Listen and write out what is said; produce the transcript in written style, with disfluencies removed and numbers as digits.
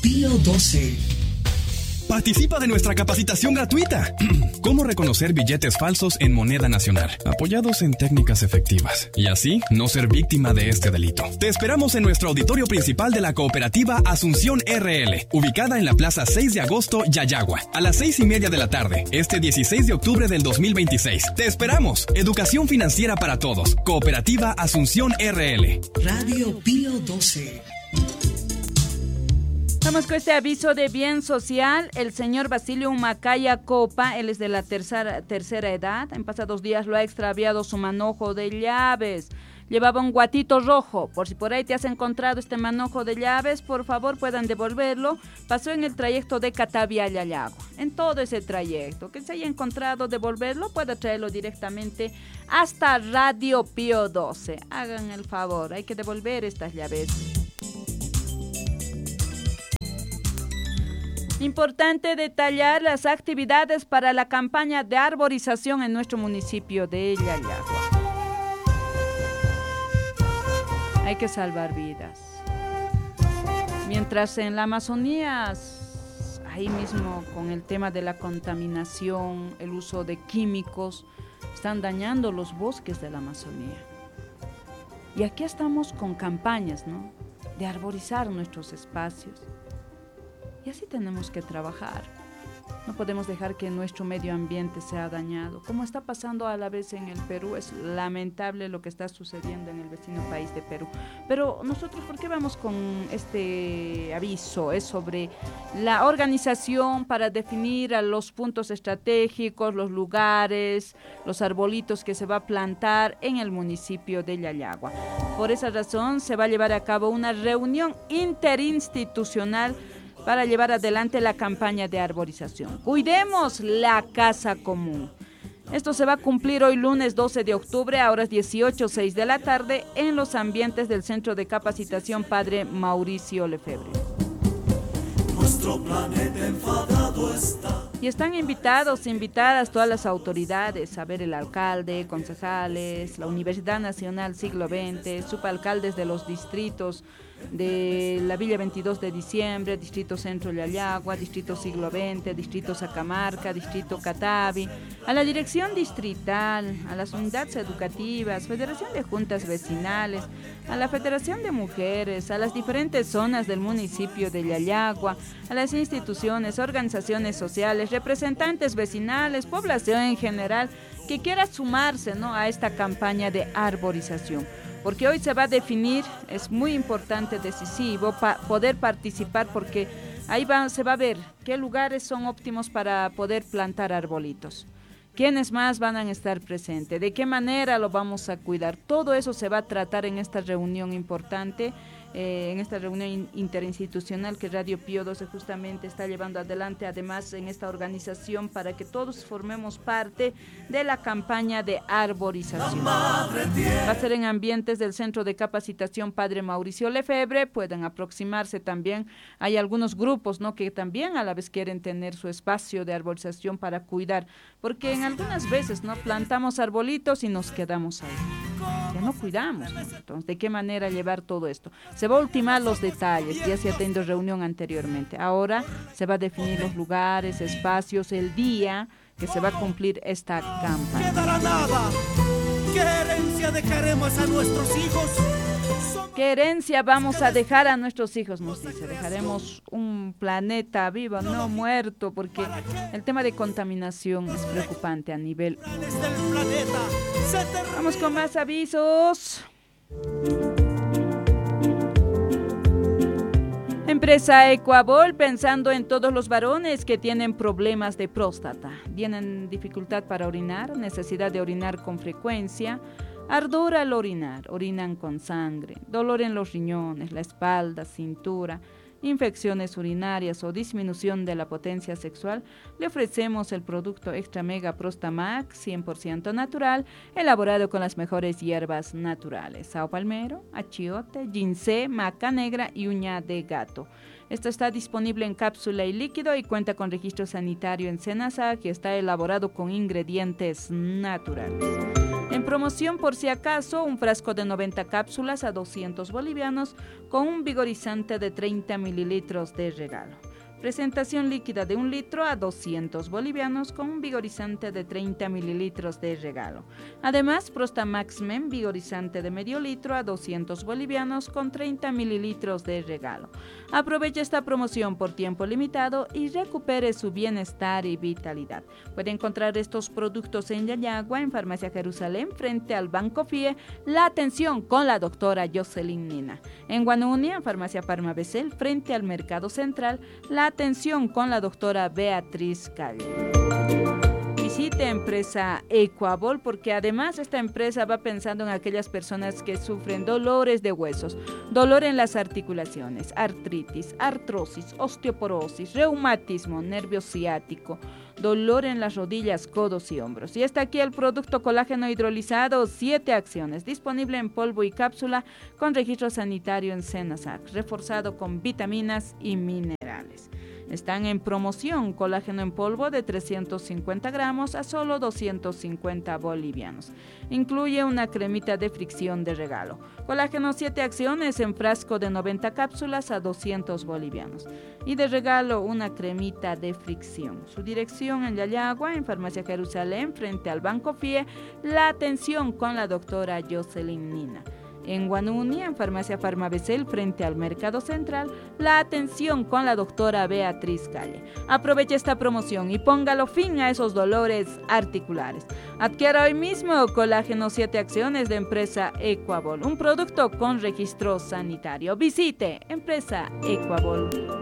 Pío 12. Participa de nuestra capacitación gratuita. Cómo reconocer billetes falsos en moneda nacional, apoyados en técnicas efectivas, y así no ser víctima de este delito. Te esperamos en nuestro auditorio principal de la cooperativa Asunción RL, ubicada en la Plaza 6 de Agosto, Yayagua, a las 6:30 de la tarde, este 16 de octubre del 2026. Te esperamos. Educación financiera para todos. Cooperativa Asunción RL. Radio Pío 12. Vamos con este aviso de bien social. El señor Basilio Macaya Copa, él es de la tercera edad. En pasados días lo ha extraviado su manojo de llaves. Llevaba un guatito rojo. Por si por ahí te has encontrado este manojo de llaves, por favor puedan devolverlo. Pasó en el trayecto de Catavia a Yayagua. En todo ese trayecto que se haya encontrado, devolverlo, pueda traerlo directamente hasta Radio Pío 12. Hagan el favor, hay que devolver estas llaves. Importante detallar las actividades para la campaña de arborización en nuestro municipio de Yayagua. Hay que salvar vidas. Mientras en la Amazonía, ahí mismo con el tema de la contaminación, el uso de químicos, están dañando los bosques de la Amazonía. Y aquí estamos con campañas, ¿no?, de arborizar nuestros espacios. Y así tenemos que trabajar. No podemos dejar que nuestro medio ambiente sea dañado. Como está pasando a la vez en el Perú, es lamentable lo que está sucediendo en el vecino país de Perú. Pero nosotros, ¿por qué vamos con este aviso? Es sobre la organización para definir a los puntos estratégicos, los lugares, los arbolitos que se va a plantar en el municipio de Yayagua. Por esa razón se va a llevar a cabo una reunión interinstitucional para llevar adelante la campaña de arborización. Cuidemos la casa común. Esto se va a cumplir hoy lunes 12 de octubre a horas 18:06 de la tarde en los ambientes del Centro de Capacitación Padre Mauricio Lefebvre. Nuestro planeta enfadado está. Y están invitadas todas las autoridades, a ver, el alcalde, concejales, la Universidad Nacional Siglo XX, subalcaldes de los distritos de la Villa 22 de Diciembre, Distrito Centro Yayagua, Distrito Siglo XX, Distrito Sacamarca, Distrito Catavi, a la Dirección Distrital, a las unidades educativas, Federación de Juntas Vecinales, a la Federación de Mujeres, a las diferentes zonas del municipio de Yayagua, a las instituciones, organizaciones sociales, representantes vecinales, población en general, que quiera sumarse, ¿no?, a esta campaña de arborización. Porque hoy se va a definir, es muy importante, decisivo, poder participar, porque ahí se va a ver qué lugares son óptimos para poder plantar arbolitos. ¿Quiénes más van a estar presentes? ¿De qué manera lo vamos a cuidar? Todo eso se va a tratar en esta reunión importante, en esta reunión interinstitucional que Radio Pío 12 justamente está llevando adelante, además en esta organización, para que todos formemos parte de la campaña de arborización. Va a ser en ambientes del Centro de Capacitación Padre Mauricio Lefebvre. Pueden aproximarse también. Hay algunos grupos, ¿no?, que también a la vez quieren tener su espacio de arborización para cuidar, porque en algunas veces, ¿no?, plantamos arbolitos y nos quedamos ahí. Ya no cuidamos, ¿no? Entonces, ¿de qué manera llevar todo esto? Se va a ultimar los detalles, ya se ha tenido reunión anteriormente. Ahora se va a definir los lugares, espacios, el día que se va a cumplir esta campaña. No quedará nada. ¿Qué herencia dejaremos a nuestros hijos? ¿Qué herencia vamos a dejar a nuestros hijos? Nos dice, dejaremos un planeta vivo, no muerto, porque el tema de contaminación es preocupante a nivel mundial. Vamos con más avisos. Empresa Ecuabol, pensando en todos los varones que tienen problemas de próstata, tienen dificultad para orinar, necesidad de orinar con frecuencia, ardor al orinar, orinan con sangre, dolor en los riñones, la espalda, cintura, infecciones urinarias o disminución de la potencia sexual, le ofrecemos el producto Extra Mega Prostamax 100% natural, elaborado con las mejores hierbas naturales: sao palmero, achiote, ginseng, maca negra y uña de gato. Esto está disponible en cápsula y líquido y cuenta con registro sanitario en SENASA, que está elaborado con ingredientes naturales. En promoción, por si acaso, un frasco de 90 cápsulas a 200 bolivianos con un vigorizante de 30 mililitros de regalo. Presentación líquida de 1 litro a 200 bolivianos con un vigorizante de 30 mililitros de regalo. Además, Prostamax Men vigorizante de medio litro a 200 bolivianos con 30 mililitros de regalo. Aproveche esta promoción por tiempo limitado y recupere su bienestar y vitalidad. Puede encontrar estos productos en Yayagua, en Farmacia Jerusalén, frente al Banco FIE, la atención con la doctora Jocelyn Nina. En Guanunia, en Farmacia Farmabecel, frente al Mercado Central, la atención con la doctora Beatriz Calle. Visite empresa Equabol porque además esta empresa va pensando en aquellas personas que sufren dolores de huesos, dolor en las articulaciones, artritis, artrosis, osteoporosis, reumatismo, nervio ciático, dolor en las rodillas, codos y hombros. Y está aquí el producto colágeno hidrolizado, 7 acciones, disponible en polvo y cápsula con registro sanitario en Senasac, reforzado con vitaminas y minerales. Están en promoción, colágeno en polvo de 350 gramos a solo 250 bolivianos. Incluye una cremita de fricción de regalo. Colágeno 7 acciones en frasco de 90 cápsulas a 200 bolivianos. Y de regalo una cremita de fricción. Su dirección en Yayagua, en Farmacia Jerusalén, frente al Banco FIE, la atención con la doctora Jocelyn Nina. En Guanunia, en Farmacia Farmabecel, frente al Mercado Central, la atención con la doctora Beatriz Calle. Aproveche esta promoción y póngalo fin a esos dolores articulares. Adquiera hoy mismo colágeno 7 acciones de empresa Equabol, un producto con registro sanitario. Visite empresa Equabol.